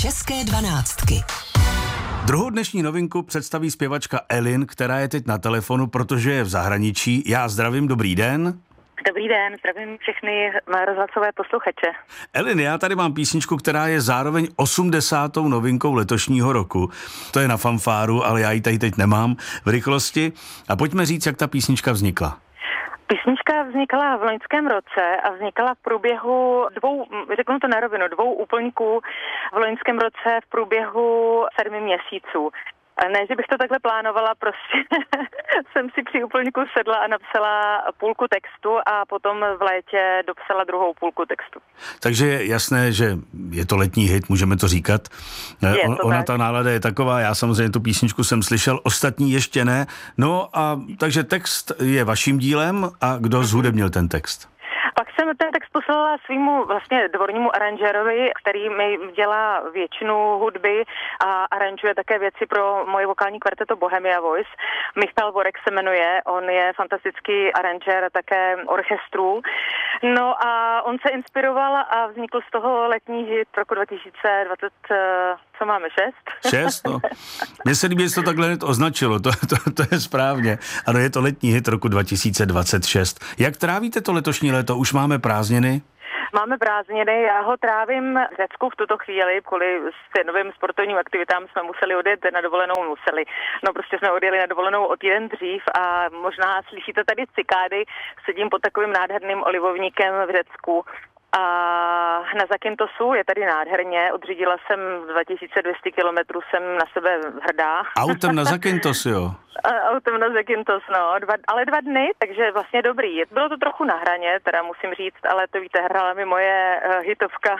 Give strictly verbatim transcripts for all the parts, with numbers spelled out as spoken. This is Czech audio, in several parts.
České dvanáctky. Druhou dnešní novinku představí zpěvačka Elin, která je teď na telefonu, protože je v zahraničí. Já zdravím, dobrý den. Dobrý den, zdravím všechny rozhlasové posluchače. Elin, já tady mám písničku, která je zároveň osmdesátou novinkou letošního roku. To je na fanfáru, ale já ji tady teď nemám v rychlosti. A pojďme říct, jak ta písnička vznikla. Písnička vznikla v loňském roce a vznikla v průběhu dvou, řeknu to na rovinu, dvou úplňků v loňském roce v průběhu sedmi měsíců. Ne, že bych to takhle plánovala, prostě jsem si při úplňku sedla a napsala půlku textu a potom v létě dopsala druhou půlku textu. Takže je jasné, že je to letní hit, můžeme to říkat. Je to Ona tak. Ta nálada je taková, já samozřejmě tu písničku jsem slyšel, ostatní ještě ne. No a takže text je vaším dílem a kdo zhudebnil ten text? Pak jsem ten text poslala svýmu vlastně dvornímu aranžérovi, který mi dělá většinu hudby a aranžuje také věci pro moje vokální kvarteto Bohemia Voice. Michal Vorek se jmenuje, on je fantastický aranžér také orchestrů. No a on se inspiroval a vznikl z toho letní hit roku dva tisíce dvacet, co máme, šest? Šest, no. Mně se líbí, že to takhle hned označilo, to, to, to je správně. Ano, je to letní hit roku dva tisíce dvacet šest. Jak trávíte to letošní léto? Už máme prázdniny? Máme prázdniny, já ho trávím v Řecku v tuto chvíli, kvůli novým sportovním aktivitám jsme museli odjet na dovolenou, museli. No prostě jsme odjeli na dovolenou o týden dřív a možná slyšíte tady cikády, sedím pod takovým nádherným olivovníkem v Řecku. A na Zakyntosu je tady nádherně, odřídila jsem dva tisíce dvě stě kilometrů, jsem na sebe hrdá. Autem na Zakyntos, jo? Autem na Zakyntos, no, dva, ale dva dny, takže vlastně dobrý. Bylo to trochu na hraně, teda musím říct, ale to víte, hrála mi moje uh, hitovka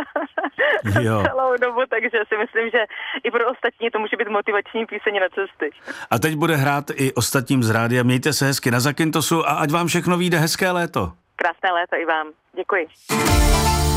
jo. celou dobu, takže si myslím, že i pro ostatní to může být motivační píseň na cesty. A teď bude hrát i ostatním z rádia. Mějte se hezky na Zakyntosu a ať vám všechno vyjde, hezké léto. Krásné léto i vám. Děkuji.